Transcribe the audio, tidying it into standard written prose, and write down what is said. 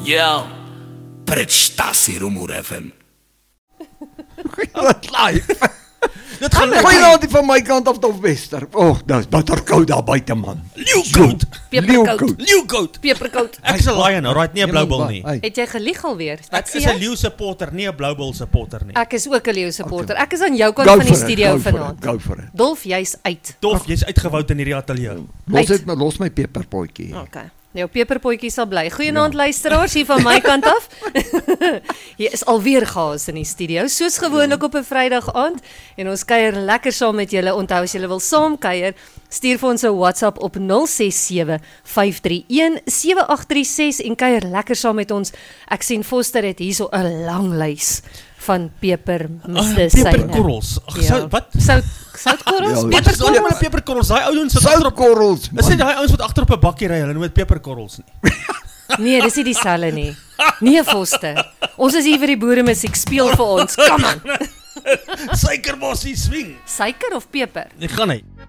Ja, prestasie Rumor FM. Wat live. Dit gaan Goeie aand hier van my kant af tot Wester. Dis bitterkoud daar buite man. Leeukout. Peperkout. Peperkout. Ek is 'n lion, alright, nie 'n blou bil nie. Het jy gelieg alweer? Wat Ek sê is 'n jy? leeu supporter, nie 'n blou bil supporter nie. Ek is ook 'n leeu supporter. Ek is aan jou kant van die studio vanaand. Go for it. Dolf, jy's uit. Tof, jy's uitgewoud in hierdie ateljee. Los my peperpotjie. Okay. Jou peperpotjie sal bly. Goeienaand luisteraars hier van my kant af. Hier is alweer chaos in die studio, soos gewoonlik op 'n Vrydag aand en ons kuier lekker saam met julle. Onthou as julle wil saam kuier, stuur vir ons 'n WhatsApp op 0675317836 en kuier lekker saam met ons. Ek sien Foster het hierso 'n lang lys van pepermedisyne. Peperkorrels. Ag, wat? Soutkorrels? Wat is nou met peperkorrels? Daai ouens wat Soutkorrels. Is dit daai ouens wat agter op 'n bakkie ry, hulle noem dit peperkorrels nie. Nee, dis nie dieselfde nie. Nee, Foster. Ons is hier vir die boere musiek, speel vir ons. Kom aan. Suikerbossie swing. Suiker of peper? Ek gaan nie.